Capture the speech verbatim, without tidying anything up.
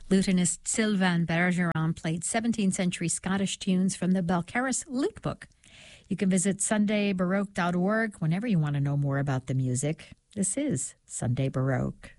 Lutenist Sylvain Bergeron played seventeenth century Scottish tunes from the Balcarres Lute Book. You can visit sunday baroque dot org whenever you want to know more about the music. This is Sunday Baroque.